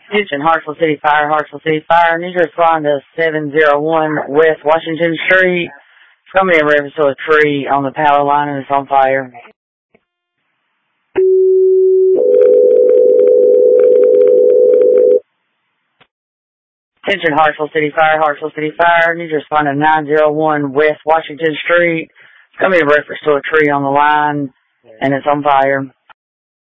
Attention, Hartsville City Fire, Hartsville City Fire. Need to respond to 701 West Washington Street. It's coming in reference to a tree on the power line and it's on fire. Attention, Hartsville City Fire, Hartsville City Fire. Need to respond to 901 West Washington Street. It's coming in reference to a tree on the line and it's on fire.